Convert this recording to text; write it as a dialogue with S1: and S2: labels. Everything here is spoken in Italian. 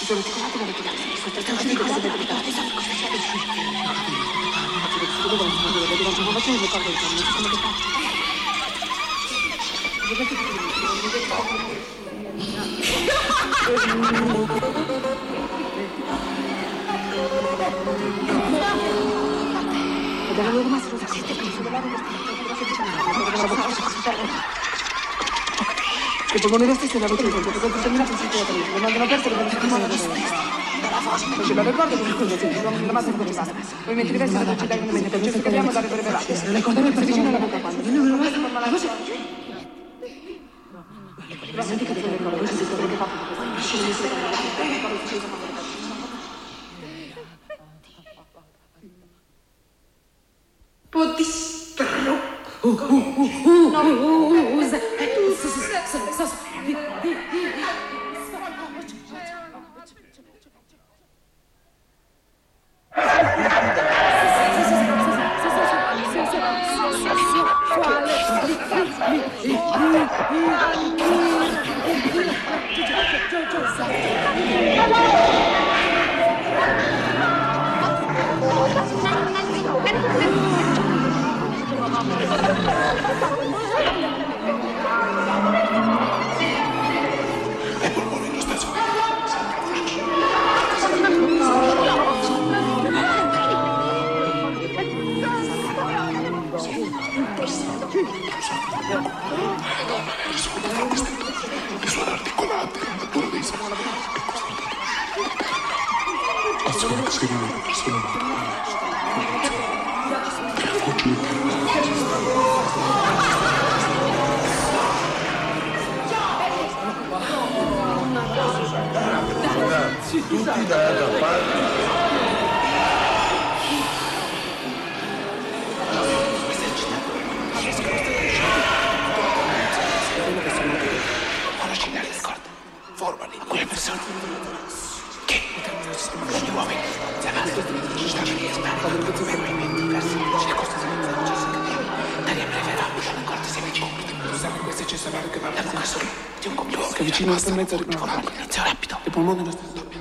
S1: Che come lo stesso era tutto, perché ho terminato il sito non abbiamo perso per il mondo di non ce lo ricordo come scusa, sì, non la massa come passa. Poi mentre diversi la città in un momento, perciò se capiamo dare preparato. Le conterò per vicino alla bocca quando. Io non lo vedo con la voce. Ma senti che deve ricordo, questo è quello che fa. Vicino a sta mezzo, inizio rapido. Il polmone lo sta